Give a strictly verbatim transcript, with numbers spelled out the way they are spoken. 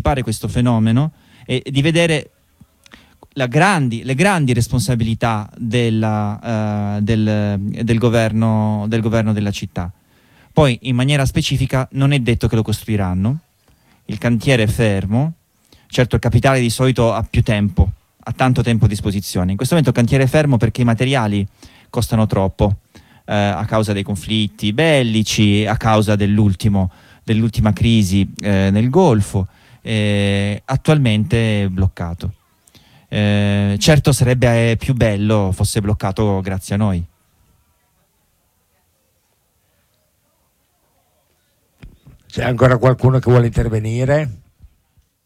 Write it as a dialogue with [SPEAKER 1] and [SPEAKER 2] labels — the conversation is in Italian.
[SPEAKER 1] anticipare questo fenomeno e di vedere la grandi, le grandi responsabilità della, uh, del, del, governo, del governo della città. Poi in maniera specifica non è detto che lo costruiranno, il cantiere è fermo, certo il capitale di solito ha più tempo, ha tanto tempo a disposizione, in questo momento il cantiere è fermo perché i materiali costano troppo eh, a causa dei conflitti bellici, a causa dell'ultimo, dell'ultima crisi eh, nel Golfo, eh, attualmente è bloccato. Eh, certo sarebbe più bello fosse bloccato grazie a noi.
[SPEAKER 2] C'è ancora qualcuno che vuole intervenire?